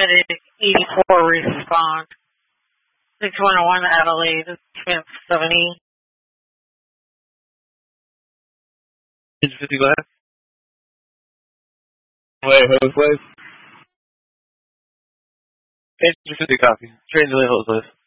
submitted 84 respond. 611 Adelaide, Smith 70. 50 left. Wait. 50 copy. Train delay holds left.